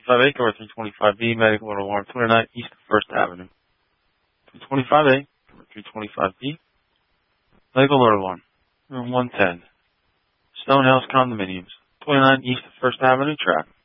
325A, cover 325B, medical order warrant 29 East 1st Avenue. 325A, cover 325B, medical order warrant, room 110. Stonehouse Condominiums, 29 East 1st Avenue, Track.